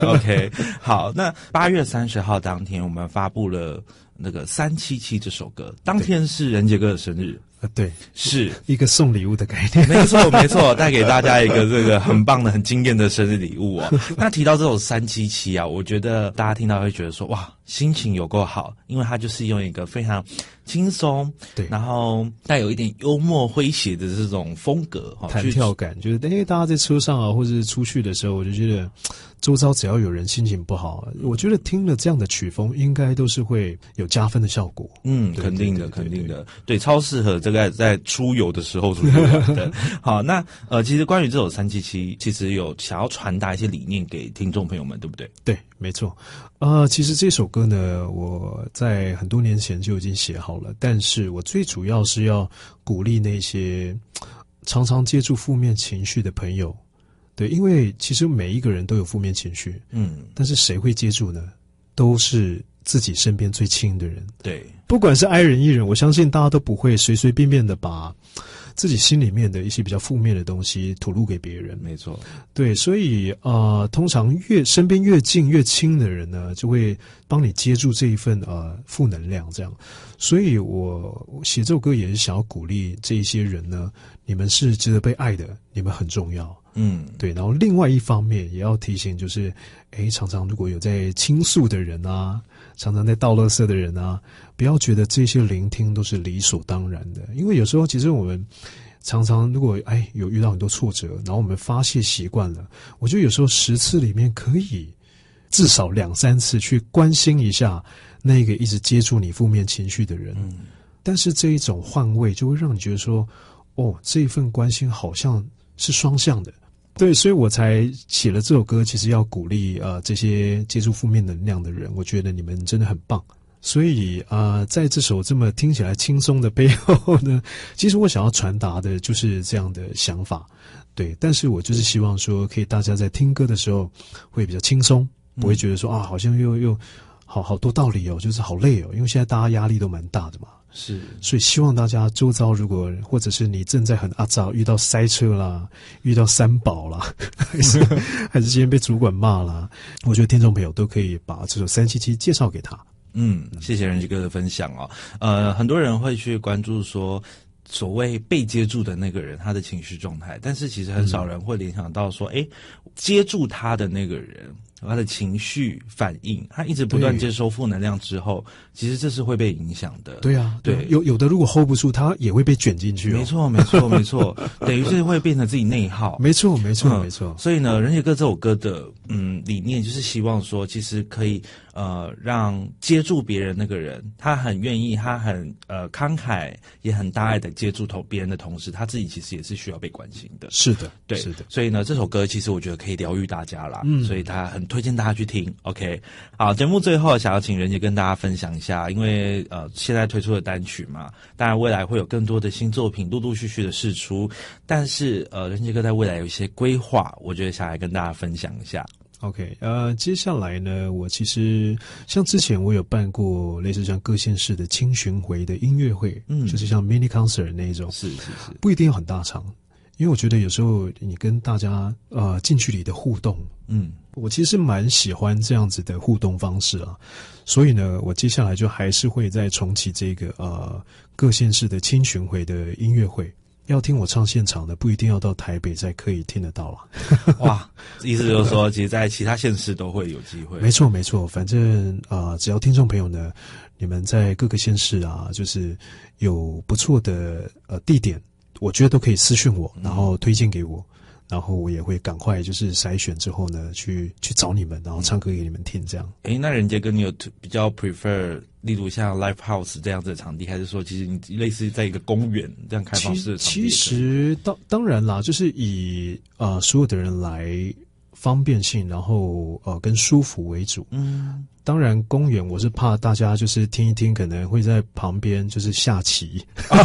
OK， 好，那8月30号当天，我们发布了那个377这首歌，当天是仁杰哥的生日。 对， 是一个送礼物的概念。 没错没错，带给大家一个这个很棒的很惊艳的生日礼物哦。那提到这首377啊，我觉得大家听到会觉得说哇，心情有够好，因为它就是用一个非常轻松， 对， 然后带有一点幽默诙谐的这种风格， 弹跳感，就是大家在车上啊，或者是出去的时候，我就觉得周遭只要有人心情不好，我觉得听了这样的曲风，应该都是会有加分的效果。 肯定的，肯定的，对，超适合这个在出游的时候出去玩的。好，那其实关于这首377，其实有想要传达一些理念给听众朋友们，对不对？ 对，没错。其实这首歌呢，我在很多年前就已经写好了，但是我最主要是要鼓励那些常常接触负面情绪的朋友。对，因为其实每一个人都有负面情绪，但是谁会接住呢？都是自己身边最亲的人。 对， 不管是爱人艺人，我相信大家都不会随随便便的把自己心里面的一些比较负面的东西吐露给别人。 没错， 对，所以通常身边越近越亲的人呢，就会帮你接住这一份负能量，这样。所以我写这首歌也是想要鼓励这一些人呢，你们是值得被爱的，你们很重要。对，然后另外一方面也要提醒，就是常常如果有在倾诉的人啊，常常在倒垃圾的人啊，不要觉得这些聆听都是理所当然的，因为有时候其实我们常常如果有遇到很多挫折，然后我们发泄习惯了，我觉得有时候10次里面可以至少2-3次去关心一下那个一直接触你负面情绪的人。但是这一种换位就会让你觉得说，这一份关心好像是双向的。对，所以我才写了这首歌，其实要鼓励这些接触负面能量的人，我觉得你们真的很棒。所以在这首这么听起来轻松的背后呢，其实我想要传达的就是这样的想法。对，但是我就是希望说，可以大家在听歌的时候会比较轻松，不会觉得说好像又好多道理哦，就是好累哦，因为现在大家压力都蛮大的嘛。 是， 所以希望大家周遭如果或者是你正在很阿杂，遇到塞车啦，遇到三宝啦，还是今天被主管骂啦，我觉得听众朋友都可以把这首377介绍给他。 谢谢仁杰哥的分享哦。很多人会去关注说所谓被接住的那个人他的情绪状态，但是其实很少人会联想到说接住他的那个人他的情绪反应，他一直不断接收负能量之后，其实这是会被影响的。 对啊， 对， 有的如果 hold 不住，他也会被卷进去。 没错没错没错，等于是会变成自己内耗。 没错没错没错。 所以呢，仁杰哥这首歌的理念就是希望说，其实可以让接住别人那个人，他很愿意，他很慷慨，也很大爱的接住别人的同时，他自己其实也是需要被关心的。 是的， 对， 是的。 所以呢，这首歌其实我觉得可以疗愈大家啦，所以他很推荐大家去听。OK， 好，节目最后想要请仁杰跟大家分享一下，因为现在推出的单曲嘛，当然未来会有更多的新作品陆陆续续的释出，但是仁杰哥在未来有一些规划，我觉得想来跟大家分享一下。 OK， 接下来呢，我其实像之前我有办过类似像各县市的轻巡回的音乐会，就是像 mini concert 那一种， 是， 不一定要很大场，因为我觉得有时候你跟大家近距离的互动，我其实蛮喜欢这样子的互动方式啊，所以呢，我接下来就还是会再重启这个各县市的轻巡回的音乐会。要听我唱现场的，不一定要到台北才可以听得到啦。 哇，意思就是说，其实在其他县市都会有机会。 没错没错，反正只要听众朋友呢，你们在各个县市啊，就是有不错的地点，我觉得都可以私讯我，然后推荐给我，然后我也会赶快就是筛选之后呢，去找你们，然后唱歌给你们听，这样。 那仁杰哥，你有比较 prefer， 例如像 live house 这样子的场地，还是说其实你类似在一个公园这样开放式的场地？其实当然啦，就是以所有的人来方便性，然后跟舒服为主。当然公园我是怕大家就是听一听，可能会在旁边就是下棋，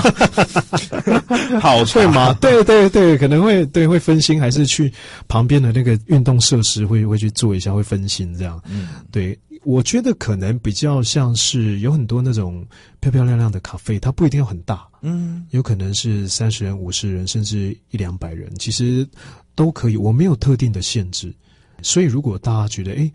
好会吗？对，可能会分心，还是去旁边的那个运动设施会去做一下，会分心这样。对，我觉得可能比较像是有很多那种漂漂亮亮的咖啡，它不一定要很大，有可能是30人、50人，甚至100-200人，其实都可以，我没有特定的限制。 所以如果大家觉得